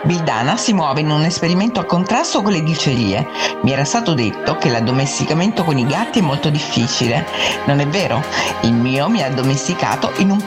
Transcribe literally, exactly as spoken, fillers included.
Bildana si muove in un esperimento a contrasto con le dicerie. Mi era stato detto che l'addomesticamento con i gatti è molto difficile. Non è vero? Il mio mi ha addomesticato in un